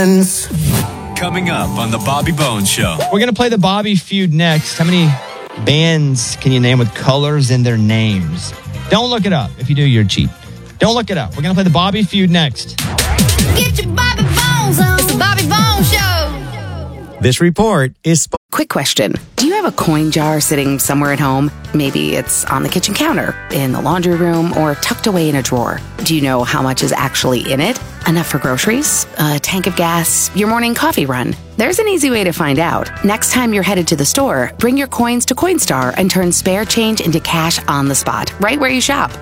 friends. Coming up on the Bobby Bones Show. We're going to play the Bobby Feud next. How many bands can you name with colors in their names? Don't look it up. If you do, you're cheap. Don't look it up. We're going to play the Bobby Feud next. Get your Bobby Bones on. It's the Bobby Bones Show. This report is... Quick question. Do you have a coin jar sitting somewhere at home? Maybe it's on the kitchen counter, in the laundry room, or tucked away in a drawer. Do you know how much is actually in it? Enough for groceries? A tank of gas? Your morning coffee run? There's an easy way to find out. Next time you're headed to the store, bring your coins to Coinstar and turn spare change into cash on the spot, right where you shop.